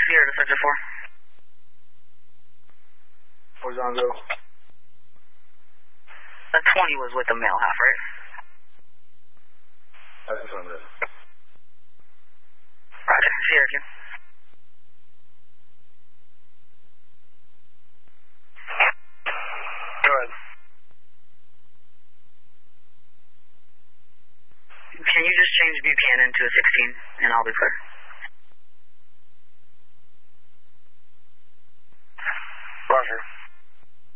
Sierra to Sector 4. Where's on go? The 20 was with the male half, right? That's affirmative. Roger. Sierra, Jim. Go ahead. Can you just change VPN into a 16 and I'll be clear?